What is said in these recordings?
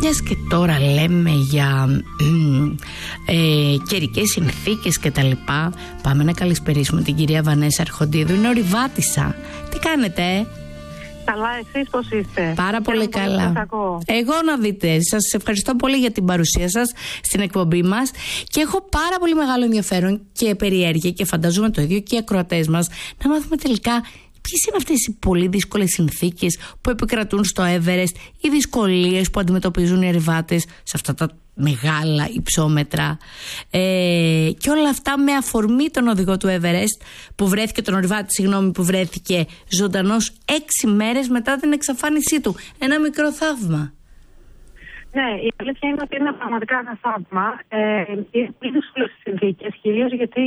μιας και τώρα λέμε για καιρικές συνθήκες και τα λοιπά, πάμε να καλησπερίσουμε την κυρία Βανέσα Αρχοντίδου. Είναι ορειβάτισσα. Τι κάνετε? Καλά, εσείς πώς είστε? Πάρα πολύ καλά. Εγώ να δείτε, σας ευχαριστώ πολύ για την παρουσία σας στην εκπομπή μας και έχω πάρα πολύ μεγάλο ενδιαφέρον και περιέργεια και φανταζόμαι το ίδιο και οι ακροατές μας να μάθουμε τελικά ποιες είναι αυτές οι πολύ δύσκολες συνθήκες που επικρατούν στο Everest, οι δυσκολίες που αντιμετωπίζουν οι ορειβάτες σε αυτά τα μεγάλα υψόμετρα και όλα αυτά με αφορμή τον οδηγό του Everest που βρέθηκε, τον ορειβάτη που βρέθηκε ζωντανός 6 μέρες μετά την εξαφάνισή του. Ένα μικρό θαύμα. Ναι, η αλήθεια είναι ότι είναι πραγματικά ένα θαύμα. Είναι πολύ δύσκολες συνθήκες, κυρίως γιατί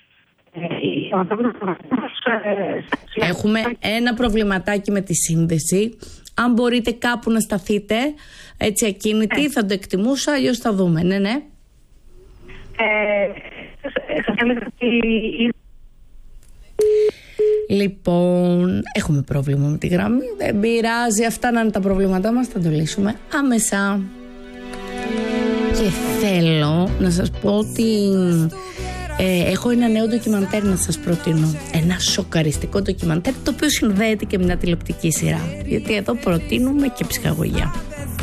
έχουμε ένα προβληματάκι με τη σύνδεση. Αν μπορείτε κάπου να σταθείτε έτσι ακίνητοι, θα το εκτιμούσα, αλλιώς θα δούμε. Ναι. Λοιπόν, έχουμε πρόβλημα με τη γραμμή. Δεν πειράζει, αυτά να είναι τα προβλήματά μας, θα το λύσουμε άμεσα. Και θέλω να σας πω ότι έχω ένα νέο ντοκιμαντέρ να σας προτείνω. Ένα σοκαριστικό ντοκιμαντέρ, το οποίο συνδέεται και με μια τηλεοπτική σειρά. Γιατί εδώ προτείνουμε και ψυχαγωγία.